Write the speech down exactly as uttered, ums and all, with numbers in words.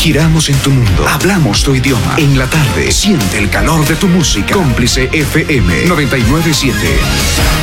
Giramos en tu mundo. Hablamos tu idioma. En la tarde, siente el calor de tu música. Cómplice F M noventa y nueve punto siete.